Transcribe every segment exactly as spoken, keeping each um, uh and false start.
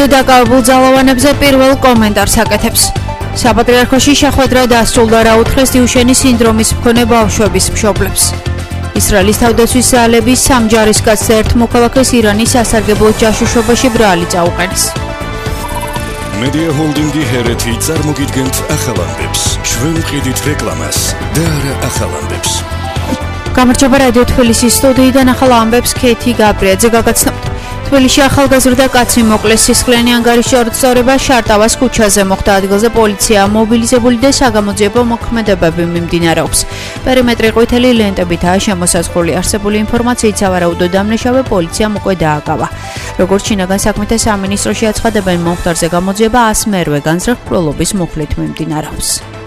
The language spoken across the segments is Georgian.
დაკავებულ ძალოვანებზე პირველ კომენტარს აკეთებს. საპატრიარქოში შეხვედრა დასრულდა რა უთხრეს დიუშენის სინდრომის მქონე ბავშვების მშობლებს. ისრაელის თავდაცვის ძალების სამ ჯარისკაცს ერთ მოქალაქეს ირანის სასარგებლო ჯაშუშობაში ბრალი წაუყენეს. Media Holdingi ჰერეთი წარმოგიდგენთ ახალამდებს. ჩვენ ვყიდით რეკლამას და არა ახალამდებს. გამარჯობა რადიო თბილისის სტუდიიდან ახალ ამბებს ქეთი გაბრიაძე გაგაცნობთ. თბილისში ახალგაზრდა კაცი მოკლეს სისხლიანი ანგარიშის წორება შარტავას ქუჩაზე მოხდა. ადგილზე პოლიცია მობილიზებული და საგამოძიებო მოქმედებები მიმდინარეობს. პერიმეტრი ყვითელი ლენტებითაა შემოსაზღვრული. არსებული ინფორმაციით სავარაუდო დამნაშავე პოლიციამ უკვე დააკავა. როგორც შინაგან საქმეთა სამინისტროში აცხადებენ, მომხდარზე გამოძიება ას მერვე განზრახულობის მუხლით მიმდინარეობს.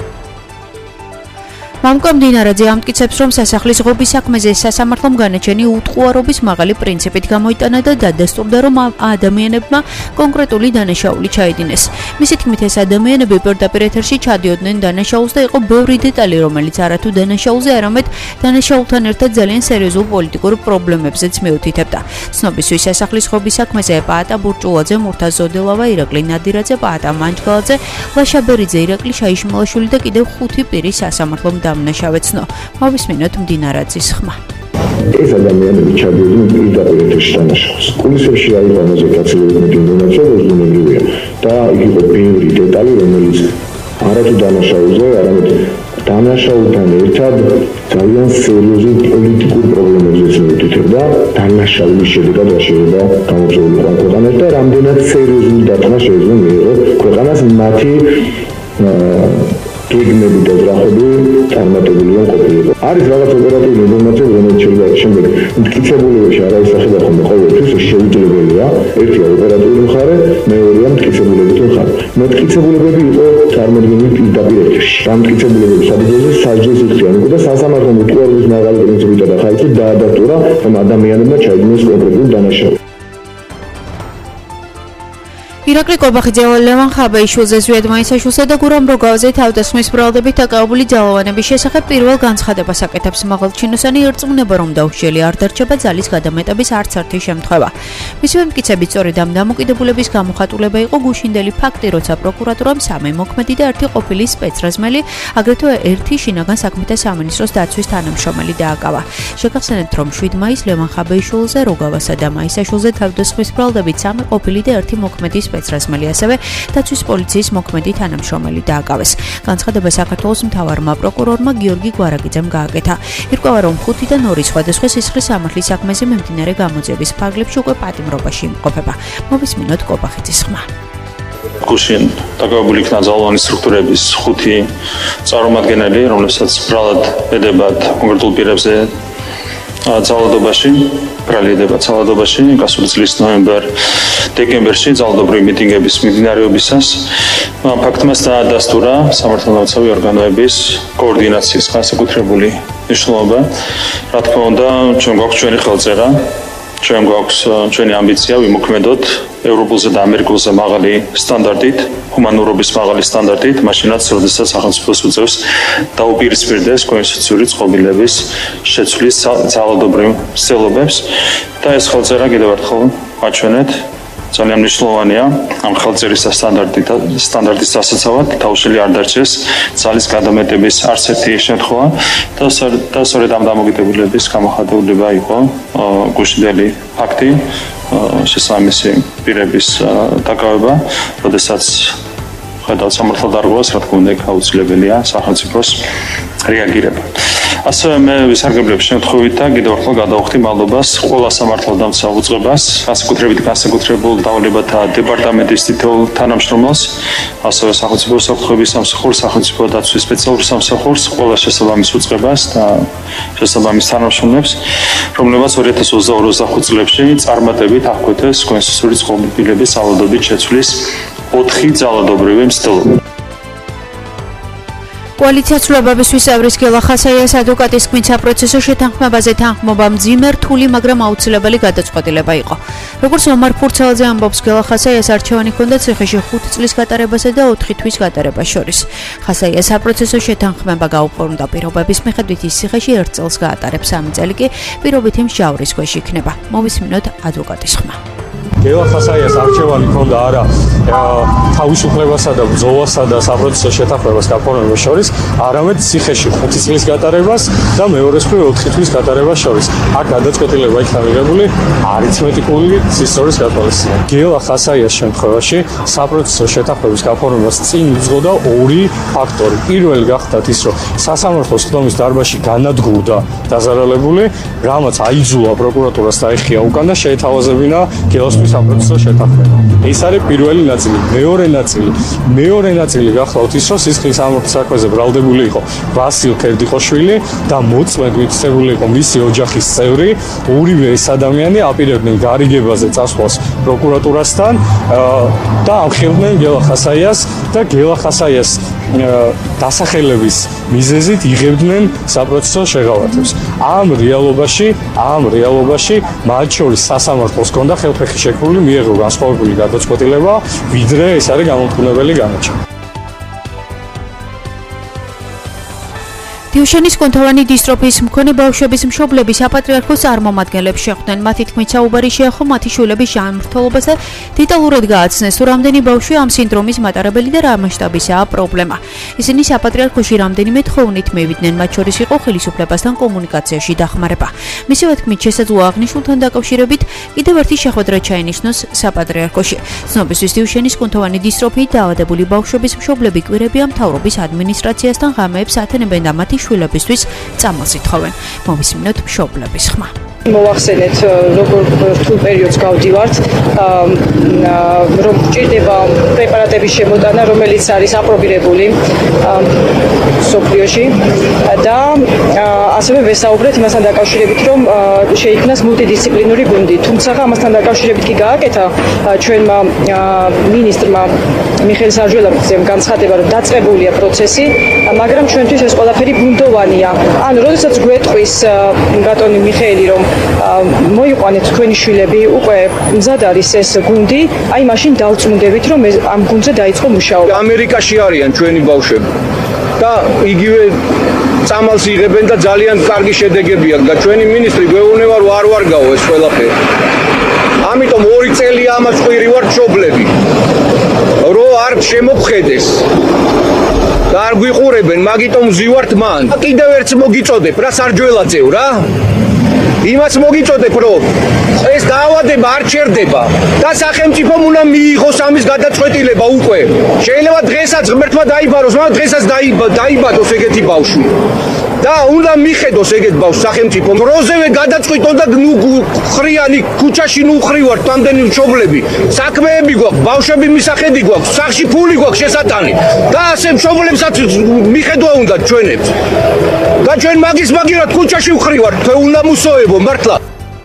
მამკო მდინარაძე ამტკიცებს, რომ სასახლის ღობის საქმეზე სასამართლომ განაჩენი უტყუარობის მაღალი პრინციპით გამოიტანა და დადასტურდა, რომ ადამიანებმა კონკრეტული დანაშაული ჩაიდინეს. მისი თქმით, ეს ადამიანები პირდაპირ ეთერში ჩადიოდნენ დანაშაულს და იყო ბევრი დეტალი, რომელიც არათუ დანაშაულზე, არამედ დანაშაულთან ერთად ძალიან სერიოზულ პოლიტიკურ პრობლემებზეც მიუთითებდა. ცნობისთვის სასახლის ღობის საქმეზე პაატა ბურჭულაძე, მურთაზ ზოდელავა, ირაკლი ნადირაძე, პაატა მანჯგალაძე, ლაშა ბერიძე, ირაკლი შაიშმელაშვილი და კიდევ ხუთი პირი სასამართლომ დამნაშავეცნო. მოვისმინოთ მდინარაძის ხმა. ეს ადამიანები ჩადიოდნენ პირდაპირ ეთერში დანაშაულს. კულისებში აიყვანეს კაცობრიობის ინფორმაცია და იგი იყო ბევრი დეტალი, რომელიც არათუ დანაშაულზე, არამედ დანაშაულთან ერთად ძალიან სერიოზულ პოლიტიკურ პრობლემებზეც მიუთითებდა. დანაშაულის შედეგად რა შეიძლება გამოგზავნილიყო ქვეყანაში და რამდენად სერიოზული დარტყმა შეიძლება მიიღო ქვეყანას მათი გეგმები და ძრახები წარმატებული არ ყოფილიყო. არის რაღაც ოპერატიული ინფორმაცია, რომელიც შეიძლება შემდეგ მტკიცებულებაში არ აისახება ხოლმე ყოველთვის, ეს შეუძლებელია. ერთია ოპერატიული მხარე, მეორეა მტკიცებულებითი მხარე. მტკიცებულებები იყო წარმოდგენილი პირდაპირ ეთერში. ამ მტკიცებულებების საფუძველზე სასჯელს იხდიან და სასამართლომ უტყუარობის მაღალი პრინციპითა და ხალხით დაადასტურა, რომ ადამიანებმა ჩაიდინეს კონკრეტული დანაშაული. ირაკლი კობახიძე, ლევან ხაბეიშვილზე, ზვიად მაისაშვილსა და გურამ როგავაზე თავდასხმის ბრალდებით დაკავებული ძალოვანების შესახებ პირველ განცხადებას აკეთებს. მაღალჩინოსანი ირწმუნება, რომ დაუშლილი არ დარჩება ძალის გადამეტების არც ერთი შემთხვევა. მისივე მტკიცებით, სწორედ ამ დამოკიდებულების გამოხატულება იყო გუშინდელი ფაქტი, როცა პროკურატურამ სამი მოქმედი და ერთი ყოფილი სპეცრაზმელი, აგრეთვე ერთი შინაგან საქმეთა სამინისტროს დაცვის თანამშრომელი დააკავა. შეგახსენებთ, რომ შვიდ მაისს ლევან ხაბეიშვილზე, როგავასა და მაისაშვილზე თავდასხმის ბრალდებით სამი ყოფილი და ერთი მოქმედი სპეცრაზმელი, ასევე დაცვის პოლიციის მოქმედი თანამშრომელი დააკავეს. განცხადება საქართველოს მთავარმა პროკურორმა გიორგი გვარაკიძემ გააკეთა. ირკვევა, რომ ხუთიდან ორი სხვადასხვა სისხლის სამართლის საქმეზე მიმდინარე გამოძიების ფარგლებში უკვე პატიმრობაში იმყოფება. მოვისმინოთ კობახიძის ხმა. გუშინ დაკავებული იქნა ძალოვანი სტრუქტურების ხუთი წარმომადგენელი, რომლებსაც ბრალად ედებათ კონკრეტულ პირებზე ძალადობაში, ბრალი ედებათ ძალადობაში, გასული წლის ნოემბერ-დეკემბერში ძალადობრივი მიტინგების მიმდინარეობისას. ამ ფაქტმა დაადასტურა სამართალდამცავი ორგანოების კოორდინაციის განსაკუთრებული მნიშვნელობა. რა თქმა უნდა, ჩვენ გვაქვს ჩვენი ხელწერა, ჩვენ გვაქვს ჩვენი ამბიცია ვიმოქმედოთ ევროპულზე და ამერიკულზე მაღალი სტანდარტით, ჰუმანურობის მაღალი სტანდარტით, მაშინაც, როდესაც სახელმწიფოს უწევს დაუპირისპირდეს კონსტიტუციური წყობილების შეცვლის ძალადობრივ მცდელობებს და ეს ხელწერა კიდევ ერთხელ ვაჩვენეთ. ძალიან მნიშვნელოვანია ამ ხელწერის სტანდარტის დასაცავად დაუშლილი არ დარჩეს ძალის გადამეტების არც ერთი შემთხვევა და სწორედ ამ დამოკიდებულების გამოხატულება იყო გუშინდელი ფაქტი, შესაბამისი პირების დაკავება, როდესაც ხედავთ სამართალდარღვევას, რა თქმა უნდა, აუცილებელია სახელმწიფოს რეაგირება. ასევე მე ვისარგებლებ შემთხვევით და კიდევ ერთხელ გადავხდი მადლობას ყველა სამართალდამცავ უწყებას, განსაკუთრებით განსაკუთრებულ დავალებათა დეპარტამენტის თითოეულ თანამშრომელს, ასევე სახელმწიფო უსაფრთხოების სამსახურს, სახელმწიფო დაცვის სპეციალურ სამსახურს, ყველა შესაბამის უწყებას და შესაბამის თანამშრომლებს, რომლებმაც ორი ათას ოცდაორი ოცდახუთ წლებში წარმატებით აღკვეთეს კონსტიტუციური წყობილების ძალადობით შეცვლის ოთხი ძალადობრივი მცდელობა. კოალიცია ცვლილებებისთვის წევრის გელა ხასაიას ადვოკატის თქმით, საპროცესო შეთანხმებაზე თანხმობა მძიმე, რთული, მაგრამ აუცილებელი გადაწყვეტილება იყო. როგორც ომარ ფურცელაძე ამბობს, გელა ხასაიას არჩევანი ჰქონდა ციხეში ხუთი წლის გატარებასა და ოთხი თვის გატარებას შორის. ხასაიას საპროცესო შეთანხმება გაუფორმდა პირობების მიხედვით ის ციხეში ერთ წელს გაატარებს, სამი წელი კი პირობითი მსჯავრის ქვეშ იქნება. მოვისმინოთ ადვოკატის ხმა. გელა ხასაიას არჩევანი ქონდა არა თავისუფლებასა და ბრძოლასა და საპროცესო შეთანხმებას გაფორმებას შორის, არამედ ციხეში ხუთი წლის გატარებას და მეორე მხრივ ოთხი თვის გატარებას შორის. აქ გადაწყვეტილება იქნა მიღებული არითმეტიკული სისტემის გათვალისწინებით. გელა ხასაიას შემთხვევაში საპროცესო შეთანხმების გაფორმებას წინ უძღოდა ორი ფაქტორი. პირველი გახდათ ის, რომ სასამართლოს ხდომის დარბაზში განადგურდა დაზარალებული, რამაც აიძულა პროკურატურას დაეხია უკან და შეეთავაზებინა გელოსთვის საპროცესო შეთანხმება. ეს არის პირველი ნაწილი. მეორე ნაწილი, მეორე ნაწილი გახლავთ ის, რომ სისხლის სამართლის საქმეზე ბრალდებული იყო ვასილ ქერდიყოშვილი და მოწმედ მითითებული იყო მისი ოჯახის წევრი. ორივე ეს ადამიანი აპირებდნენ გარიგებაზე წასვლას პროკურატურასთან და ამხელდნენ გელა ხასაიას და გელა ხასაიას დასახელების მიზეზით იღებდნენ საპროცესო შეღავათებს. ამ რეალობაში, ამ რეალობაში მათ შორის სასამართლოს ჰქონდა ხელფეხი შექმნილი მიეღო განსხვავებული გადაწყვეტილება, ვიდრე ეს არის გამომხნეველი განაჩენი. დიუშენის კუნთოვანი დისტროფიის მქონე ბავშვების მშობლები საპატრიარქოს წარმომადგენლებს შეხვდნენ. მათი თქმით, საუბარი შეეხო მათი შვილების ჟანმრთელობას და დეტალურად გააცნეს, თუ რამდენი ბავშვი ამ სინდრომის მატარებელი და რა მასშტაბისაა პრობლემა. ისინი საპატრიარქოში რამდენიმე თხოვნით მივიდნენ, მათ შორის იყო ხელისუფლებასთან კომუნიკაციაში დახმარება. მისივე თქმით, შესაძლოა აღნიშნულთან დაკავშირებით კიდევ ერთი შეხვედრა ჩაინიშნოს საპატრიარქოში. ცნობისთვის დიუშენის კუნთოვანი დისტროფიით დაავადებული ბავშვების მშობლები კვირებია მთავრობის ადმინისტრაციასთან ღამეებს ათენებენ და მათი შვილებისთვის წამალს ითხოვენ. მოვისმინოთ მშობლების ხმა. მოვახსენეთ, როგორ რთულ პერიოდს გავდივართ, რომ გჭირდება პრეპარატების შემოტანა, რომელიც არის აპრობირებული სოფლიოში და ასევე ვესაუბრეთ იმასთან დაკავშირებით, რომ შეიქმნას მულტიდისციპლინური გუნდი. თუმცა ამასთან დაკავშირებით კი გააკეთა ჩვენმა მინისტრმა მიხეილ საჯველაძემ განცხადება, რომ დაწყებულია პროცესი, მაგრამ ჩვენთვის ეს ყველაფერი ბუნდოვანია. ანუ როდესაც გვეტყვის ბატონი მიხეილი, რომ მოიყვანეთ თქვენი შვილები, უკვე მზად არის ეს გუნდი, აი მაშინ დავწმუნდებით, რომ ამ გუნდზე დაიწყო მუშაობა. ამერიკაში არიან ჩვენი ბავშვები და იგივე წამალს იღებენ და ძალიან კარგი შედეგები აქვს და ჩვენი მინისტრი გვეუბნება, რომ არ ვარგაო ეს ყველაფერი. ამიტომ ორი წელი ამას ყვირი ვარ მშობლები, რომ არ შემოგხედეს. და არ გვიყურებენ, მაგიტომ ვზივართ მან. კიდევ ერთს მოგიწოდებ რა სარჯველაძეო რა. იმას მოგიწოდებ, რომ ეს დაავადება არ ჩერდება და სახელმწიფომ უნდა მიიღოს ამის გადაწყვეტილება უკვე. შეიძლება დღესაც ღმერთმა დაიბაროს, მაგრამ დღესაც დაიბადოს ეგეთი ბავშვი. და უნდა მიხედოს ეგეთ ბავშვს სახელმწიფომ. დროზევე გადაწყვიტონ და ნუ ხრიანი ქუჩაში ნუ ხრივართ თამდენი მშობლები. საქმეები გვაქვს, ბავშვები მისახედი გვაქვს, სახში ფული გვაქვს შესატანი. და ასე მშობლებსაც მიხედვა უნდა ჩვენებს. და ჩვენ მაგის მაგირად ქუჩაში ვხრივართ, თქვენ უნდა მუსოებო მართლა.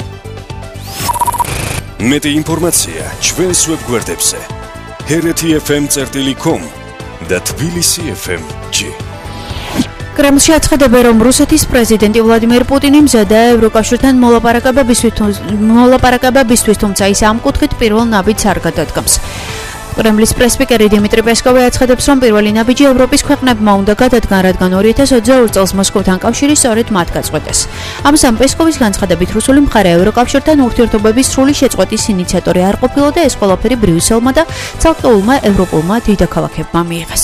მეტი ინფორმაცია ჩვენს ვებგვერდებზე ჰერეთი ეფ ემ წერტილი კომ და თბილისი ეფ ემ ჯი. კრემლში აცხადებენ, რომ რუსეთის პრეზიდენტი ვლადიმერ პუტინი მზადაა ევროკავშირთან მოლაპარაკებებისთვის, თუმცა ის ამ კუთხით პირველ ნაბიჯს არ გადადგამს. კრემლის პრესპიკერი დიმიტრი პესკოვი აცხადებს, რომ პირველი ნაბიჯი ევროპის ქვეყნებმა უნდა გადადგან, რადგან ორი ათას ოცდაორი წელს მოსკოვთან კავშირი სწორედ მათ გაწყვეტეს. ამასთან პესკოვის განცხადებით, რუსული მხარე ევროკავშირთან ურთიერთობების სრული შეწყვეტის ინიციატორი არ ყოფილა და ეს ყველაფერი ბრიუსელმა და ცალკეულმა ევროპულმა დედაქალაქებმა მიიღეს.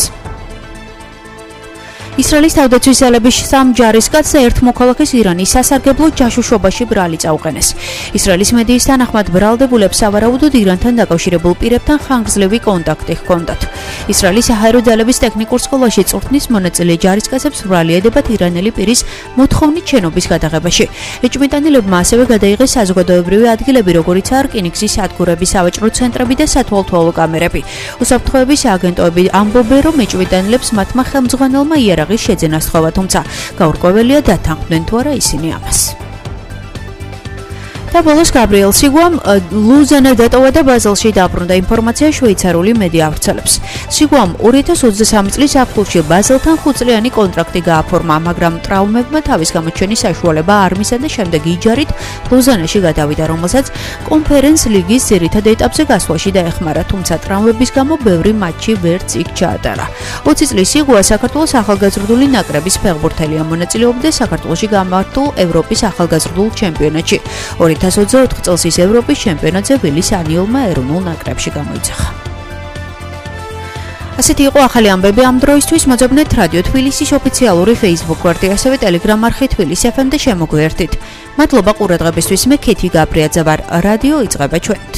ისრაელის თავდაცვის ძალების სამ ჯარისკაცს და ერთ მოქალაქეს ირანის სასარგებლო ჯაშუშობაში ბრალი წაუყენეს. ისრაელის მედიის თანახმად ბრალდებულებს სავარაუდოდ ირანთან დაკავშირებულ პირებთან ხანგრძლივი კონტაქტი ჰქონდათ. ისრაელის საჰაერო ძალების ტექნიკურ სკოლაში წვრთნის მონაწილე ჯარისკაცებს ბრალი ედებათ ირანელი პირის მოთხოვნით შენობის გადაღებაში. ეჭვმიტანილებმა ასევე გადაიღეს საზოგადოებრივი ადგილები, როგორიცაა რკინიგზის სადგურები, სავაჭრო ცენტრები და სათვალთვალო კამერები. უსაფრთხოების აგენტოები ამბობენ, რომ ეჭვმიტანილებს მათმა ხელმძღვანელმა იარაღი შეძენა სთხოვა, თუმცა გაურკვეველია დათანხმდნენ თუ არა ისინი ამას. და ბოლოს გაბრიელ სიგუამ ლუზანა დატოვა და ბაზელში დაბრუნდა, ინფორმაცია შვეიცარიული მედია ავრცელებს. სიგუამ ორი ათას ოცდასამი წლის აპრილში ბაზელთან ხუთწლიანი კონტრაქტი გააფორმა, მაგრამ ტრავმებმა თავის გამოჩენის საშუალება არ მისცა და შემდეგ იჯარით ლუზანაში გადავიდა, რომელსაც კონფერენს ლიგის ძირითად ეტაპზე გასვლაში დაეხმარა, თუმცა ტრავმების გამო ბევრი მატჩი ვერც იქ ჩაატარა. ოცი წლის სიგუა საქართველოს ახალგაზრდული ნაკრების ფეხბურთელია, მონაწილეობდა საქართველოში გამართულ ევროპის ახალგაზრდულ ჩემპიონატში. ორი ოთხ ოცი ოთხ წელს ის ევროპის ჩემპიონატზე ვილის ანიულმა ეროვნულ ნაკრებში გამოიძახა. ასეთი იყო ახალი ამბები ამ დროისთვის. მოძებნეთ რადიო თბილისის ოფიციალური Facebook გვერდი, ასევე Telegram არხი თბილისი ეფ ემ და შემოგვიერთით. მადლობა ყურადღებისთვის. მე ქეთი გაბრიაძე ვარ. რადიო იწყება ჩვენ.